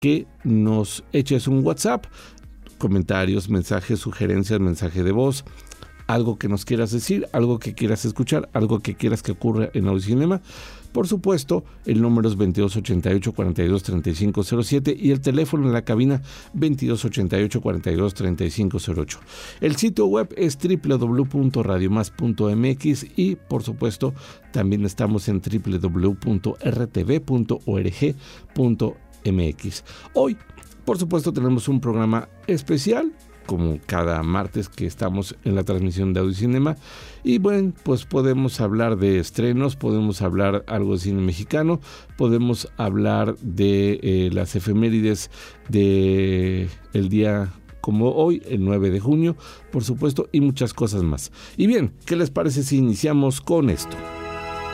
que nos eches un WhatsApp, comentarios, mensajes, sugerencias, mensaje de voz, algo que nos quieras decir, algo que quieras escuchar, algo que quieras que ocurra en Audiocinema. Por supuesto, el número es 2288-423507 y el teléfono en la cabina 2288-423508. El sitio web es www.radiomas.mx y, por supuesto, también estamos en www.rtv.org.mx. Hoy, por supuesto, tenemos un programa especial, como cada martes que estamos en la transmisión de Audiocinema. Y bueno, pues podemos hablar de estrenos, podemos hablar algo de cine mexicano, podemos hablar de las efemérides de el día como hoy, el 9 de junio, por supuesto, y muchas cosas más. Y bien, ¿qué les parece si iniciamos con esto?